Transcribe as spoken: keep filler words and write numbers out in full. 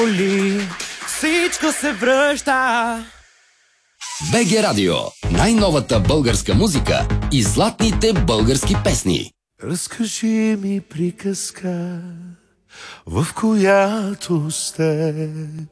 Всичко се връща. БГ Радио. Най-новата българска музика и златните български песни. Разкажи ми приказка, в която сте